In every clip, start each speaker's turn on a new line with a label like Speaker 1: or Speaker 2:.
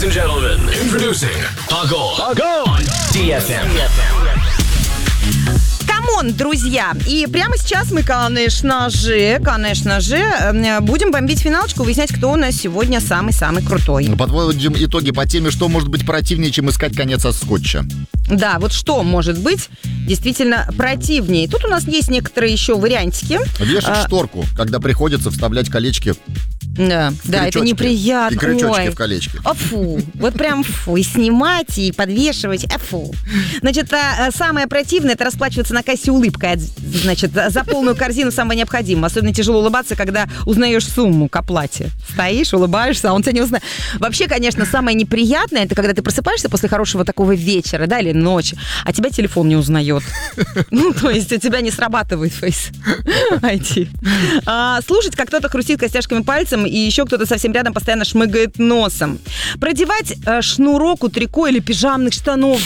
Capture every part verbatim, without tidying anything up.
Speaker 1: and gentlemen, introducing Pago on ди эф эм.
Speaker 2: Камон, друзья. И прямо сейчас мы, конечно же, конечно же, будем бомбить финалочку, выяснять, кто у нас сегодня самый-самый крутой.
Speaker 3: Подводим итоги по теме, что может быть противнее, чем искать конец от скотча.
Speaker 2: Да, вот что может быть действительно противнее. Тут у нас есть некоторые еще вариантики.
Speaker 3: Вешать
Speaker 2: а...
Speaker 3: шторку, когда приходится вставлять колечки.
Speaker 2: Да, да, это неприятно.
Speaker 3: И крючочки
Speaker 2: Ой.
Speaker 3: в колечке.
Speaker 2: О, фу, вот прям фу. И снимать, и подвешивать, а фу. Значит, а, самое противное — это расплачиваться на кассе улыбкой. Значит, за полную корзину самого необходимого. Особенно тяжело улыбаться, когда узнаешь сумму к оплате. Стоишь, улыбаешься, а он тебя не узнает. Вообще, конечно, самое неприятное — это когда ты просыпаешься после хорошего такого вечера, да, или ночи, а тебя телефон не узнает. Ну, то есть у тебя не срабатывает Face ай ди. А, слушать, как кто-то хрустит костяшками пальцем, и еще кто-то совсем рядом постоянно шмыгает носом. Продевать э, шнурок у трико или пижамных штанов.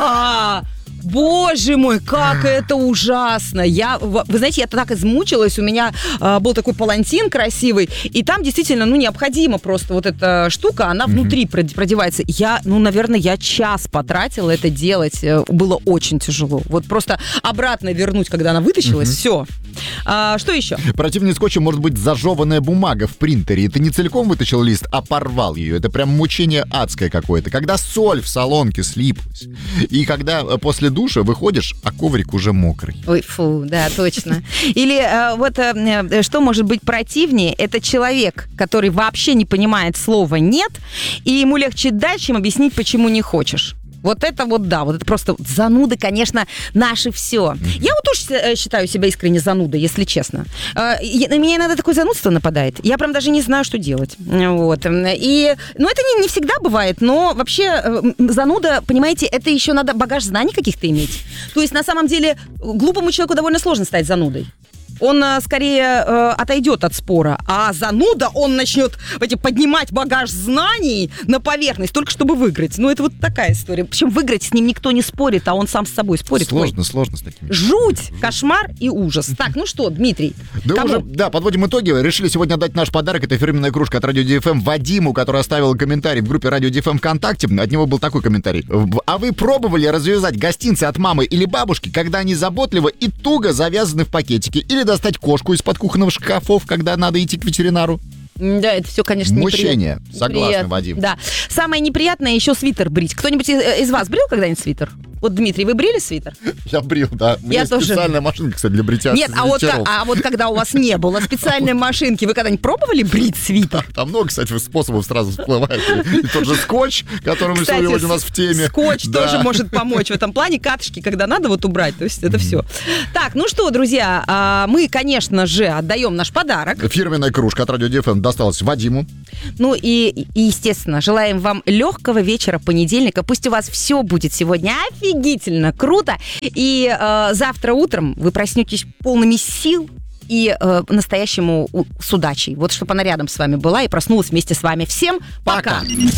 Speaker 2: Да! Боже мой, как это ужасно. Я, вы знаете, я так измучилась. У меня э, был такой палантин красивый, и там действительно, ну, необходимо просто вот эта штука, она внутри mm-hmm. продевается. Я, ну, наверное, я час потратила это делать. Было очень тяжело. Вот просто обратно вернуть, когда она вытащилась, mm-hmm. все. А, что еще?
Speaker 3: Противнее скотча может быть зажеванная бумага в принтере. И ты не целиком вытащил лист, а порвал ее. Это прям мучение адское какое-то. Когда соль в солонке слиплась. И когда после душа выходишь, а коврик уже мокрый.
Speaker 2: Ой, фу, да, точно. Или э, вот э, что может быть противнее? Это человек, который вообще не понимает слова «нет», и ему легче дать, чем объяснить, почему не хочешь. Вот это вот, да, вот это просто зануды, конечно, наши все. Я вот тоже считаю себя искренне занудой, если честно. На меня иногда такое занудство нападает. Я прям даже не знаю, что делать. Вот. И, ну, это не, не всегда бывает, но вообще зануда, понимаете, это еще надо багаж знаний каких-то иметь. То есть, на самом деле, глупому человеку довольно сложно стать занудой. Он а, скорее э, отойдет от спора, а зануда, он начнет эти, поднимать багаж знаний на поверхность, только чтобы выиграть. Ну, это вот такая история. Причем выиграть с ним никто не спорит, а он сам с собой спорит.
Speaker 3: Сложно,
Speaker 2: Ой.
Speaker 3: сложно с таким.
Speaker 2: Жуть, кошмар и ужас. Так, ну что, Дмитрий,
Speaker 3: да,
Speaker 2: кому?
Speaker 3: уже, да, подводим итоги. Решили сегодня отдать наш подарок. Это фирменная кружка от Радио ди эф эм Вадиму, который оставил комментарий в группе Радио ди эф эм ВКонтакте. От него был такой комментарий. А вы пробовали развязать гостинцы от мамы или бабушки, когда они заботливо и туго завязаны в пакетики? Или достать кошку из-под кухонных шкафов, когда надо идти к ветеринару?
Speaker 2: Да, это все, конечно,
Speaker 3: Мучение.
Speaker 2: неприятно.
Speaker 3: Согласен,
Speaker 2: Неприятно.
Speaker 3: Вадим.
Speaker 2: Да. Самое неприятное еще свитер брить. Кто-нибудь из, из вас брил когда-нибудь свитер? Вот, Дмитрий, вы брили свитер?
Speaker 3: Я брил, да. У меня
Speaker 2: Я тоже.
Speaker 3: специальная машинка, кстати, для бритья.
Speaker 2: Нет, а вот, а вот когда у вас не было специальной машинки, вы когда-нибудь пробовали брить свитер?
Speaker 3: Там много, кстати, способов сразу всплывает. И тот же скотч, который мы сегодня у нас в теме.
Speaker 2: Скотч да. тоже может помочь в этом плане. Катышки, когда надо вот убрать, то есть это все. Так, ну что, друзья, мы, конечно же, отдаем наш подарок.
Speaker 3: Фирменная кружка от Радио ди эф эм досталась Вадиму.
Speaker 2: Ну и, и, естественно, желаем вам легкого вечера понедельника. Пусть у вас все будет сегодня офигительно круто. И э, завтра утром вы проснетесь полными сил и э, настоящему у, с удачей. Вот чтобы она рядом с вами была и проснулась вместе с вами. Всем пока!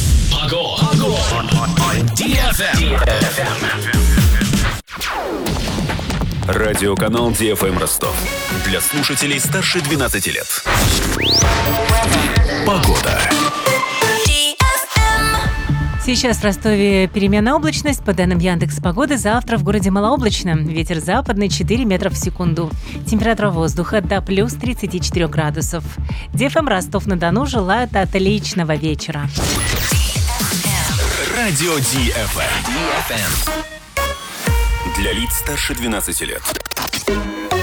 Speaker 1: Радиоканал ди эф эм Ростов. Для слушателей старше двенадцати лет. Погода.
Speaker 4: Сейчас в Ростове переменная облачность. По данным Яндекс.Погоды, завтра в городе малооблачно. Ветер западный четыре метра в секунду. Температура воздуха до плюс тридцати четырёх градусов. ди эф эм Ростов-на-Дону желает отличного вечера.
Speaker 1: Радио ди эф эм. Для лиц старше двенадцати лет.